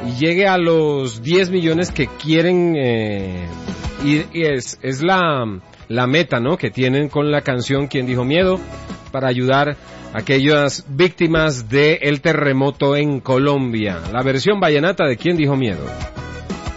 y llegue a los 10 millones que quieren, y es la meta, ¿no?, que tienen con la canción ¿Quién dijo miedo?, para ayudar a aquellas víctimas del terremoto en Colombia. La versión vallenata de ¿Quién dijo miedo?